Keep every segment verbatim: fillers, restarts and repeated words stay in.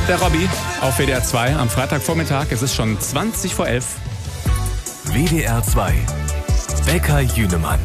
Der Robby auf W D R zwei am Freitagvormittag. Es ist schon zwanzig vor elf. W D R zwei. Bäcker Jünemann.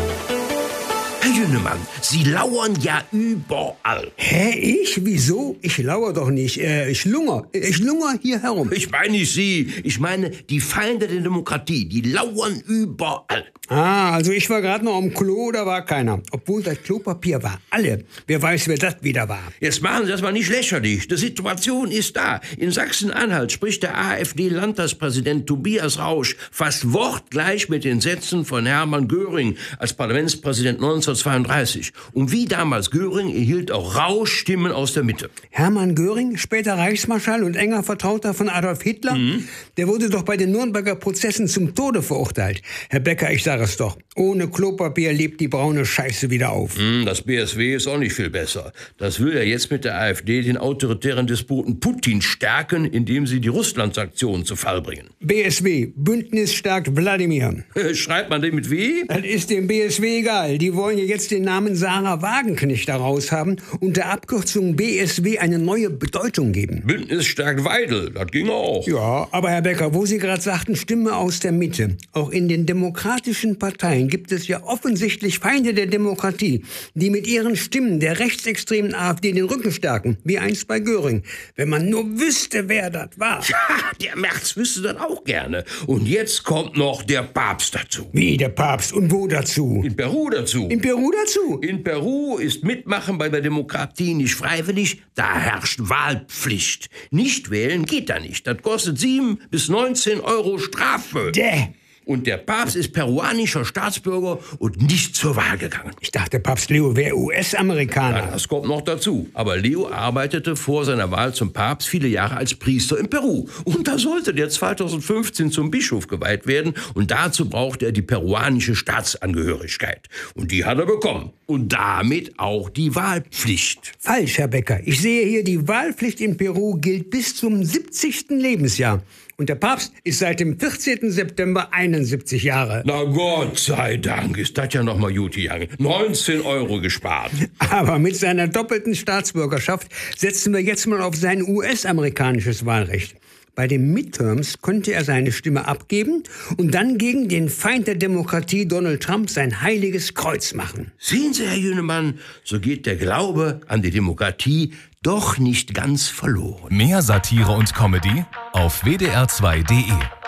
Herr Jünemann, Sie lauern ja überall. Hä, ich? Wieso? Ich lauere doch nicht. Äh, ich lungere. Ich lungere hier herum. Ich meine nicht Sie. Ich meine die Feinde der Demokratie. Die lauern überall. Ah, also ich war gerade noch am Klo, da war keiner. Obwohl das Klopapier war. Alle. Wer weiß, wer das wieder war. Jetzt machen Sie das mal nicht lächerlich. Die Situation ist da. In Sachsen-Anhalt spricht der AfD-Landtagspräsident Tobias Rausch fast wortgleich mit den Sätzen von Hermann Göring als Parlamentspräsident neunzehnhundertzweiunddreißig. Und wie damals Göring erhielt auch Rausch Stimmen aus der Mitte. Hermann Göring, später Reichsmarschall und enger Vertrauter von Adolf Hitler, mhm. der wurde doch bei den Nürnberger Prozessen zum Tode verurteilt. Herr Becker, ich sage es doch, ohne Klopapier lebt die braune Scheiße wieder auf. Mhm, das B S W ist auch nicht viel besser. Das will ja jetzt mit der AfD den autoritären Despoten Putin stärken, indem sie die Russland-Sanktionen zu Fall bringen. B S W, Bündnis stärkt Wladimir. Schreibt man den mit wie? Das ist dem B S W egal. Die wollen ja jetzt den Namen Sarah Wagenknecht daraus haben und der Abkürzung B S W eine neue Bedeutung geben. Bündnis stärkt Weidel, das ging auch. Ja, aber Herr Becker, wo Sie gerade sagten, Stimme aus der Mitte. Auch in den demokratischen Parteien gibt es ja offensichtlich Feinde der Demokratie, die mit ihren Stimmen der rechtsextremen AfD den Rücken stärken, wie einst bei Göring. Wenn man nur wüsste, wer das war. Ja, der Merz wüsste das auch gerne. Und jetzt kommt noch der Papst dazu. Wie der Papst? Und wo dazu? In Peru dazu. In Peru dazu? In Peru ist Mitmachen bei der Demokratie nicht freiwillig, da herrscht Wahlpflicht. Nicht wählen geht da nicht. Das kostet sieben bis neunzehn Euro Strafe. Däh. Und der Papst ist peruanischer Staatsbürger und nicht zur Wahl gegangen. Ich dachte, Papst Leo wäre U S-Amerikaner. Ja, das kommt noch dazu. Aber Leo arbeitete vor seiner Wahl zum Papst viele Jahre als Priester in Peru. Und da sollte der zweitausendfünfzehn zum Bischof geweiht werden. Und dazu brauchte er die peruanische Staatsangehörigkeit. Und die hat er bekommen. Und damit auch die Wahlpflicht. Falsch, Herr Becker. Ich sehe hier, die Wahlpflicht in Peru gilt bis zum siebzigsten Lebensjahr. Und der Papst ist seit dem vierzehnten September einundsiebzig Jahre. Na Gott sei Dank, ist das ja noch mal gut gegangen. neunzehn Euro gespart. Aber mit seiner doppelten Staatsbürgerschaft setzen wir jetzt mal auf sein U S-amerikanisches Wahlrecht. Bei den Midterms konnte er seine Stimme abgeben und dann gegen den Feind der Demokratie Donald Trump sein heiliges Kreuz machen. Sehen Sie, Herr Jünemann, so geht der Glaube an die Demokratie doch nicht ganz verloren. Mehr Satire und Comedy auf W D R zwei punkt de.